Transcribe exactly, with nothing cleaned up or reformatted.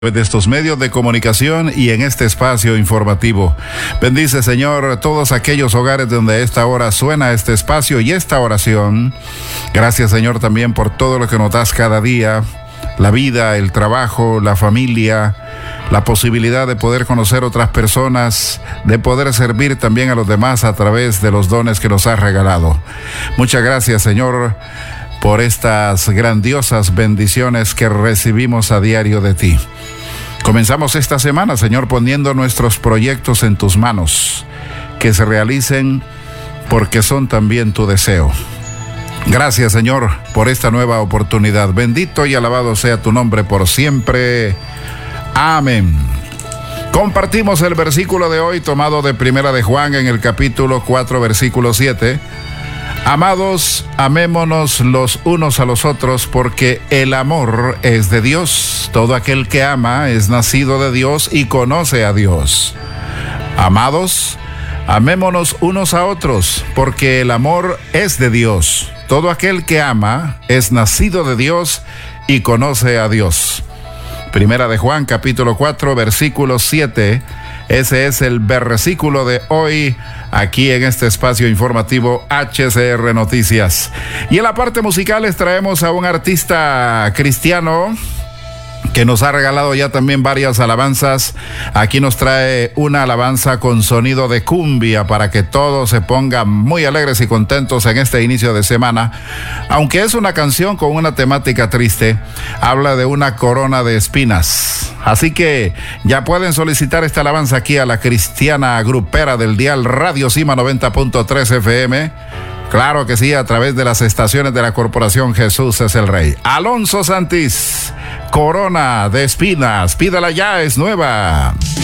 de estos medios de comunicación y en este espacio informativo. Bendice, Señor, todos aquellos hogares donde a esta hora suena este espacio y esta oración. Gracias, Señor, también por todo lo que nos das cada día, la vida, el trabajo, la familia, la posibilidad de poder conocer otras personas, de poder servir también a los demás a través de los dones que nos has regalado. Muchas gracias, Señor, por estas grandiosas bendiciones que recibimos a diario de ti. Comenzamos esta semana, Señor, poniendo nuestros proyectos en tus manos, que se realicen porque son también tu deseo. Gracias, Señor, por esta nueva oportunidad. Bendito y alabado sea tu nombre por siempre. Amén. Compartimos el versículo de hoy tomado de Primera de Juan en el capítulo cuatro, versículo siete. Amados, amémonos los unos a los otros, porque el amor es de Dios. Todo aquel que ama es nacido de Dios y conoce a Dios. Amados, amémonos unos a otros, porque el amor es de Dios. Todo aquel que ama es nacido de Dios y conoce a Dios. Primera de Juan, capítulo cuatro, versículo siete. Ese es el versículo de hoy, aquí en este espacio informativo H C R Noticias. Y en la parte musical les traemos a un artista cristiano que nos ha regalado ya también varias alabanzas. Aquí nos trae una alabanza con sonido de cumbia para que todos se pongan muy alegres y contentos en este inicio de semana. Aunque es una canción con una temática triste, habla de una corona de espinas. Así que ya pueden solicitar esta alabanza aquí a la cristiana grupera del dial Radio Cima noventa punto tres F M. Claro que sí, a través de las estaciones de la Corporación Jesús es el Rey. Alonso Santis, corona de espinas, pídala ya, es nueva.